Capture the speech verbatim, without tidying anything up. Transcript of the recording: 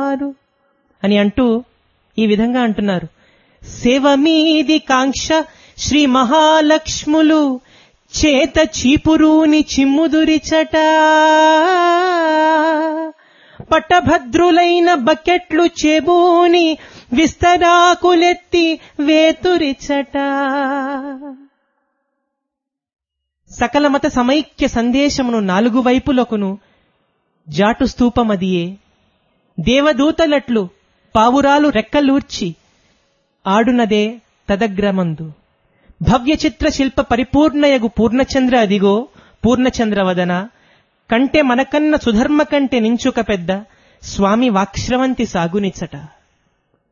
వారు అని అంటూ ఈ విధంగా అంటున్నారు. సేవ మీది కాంక్ష శ్రీ మహాలక్ష్ములు చేత చీపురూని చిమ్ముదురిచట, పట్టభద్రులైన బకెట్లు చెబూని విస్తరాకులెత్తి వేతురిచట. సకల మత సమైక్య సందేశమును నాలుగు వైపులకును జాటు స్తూపమదియే. దేవదూతలట్లు పావురాలు రెక్కలూర్చి ఆడునదే తదగ్రమందు. భవ్య చిత్ర శిల్ప పరిపూర్ణయగు పూర్ణచంద్ర అదిగో పూర్ణచంద్రవదన. కంటే మనకన్న సుధర్మ కంటే నించుక పెద్ద స్వామి వాక్శ్రవంతి సాగునిచ్చట.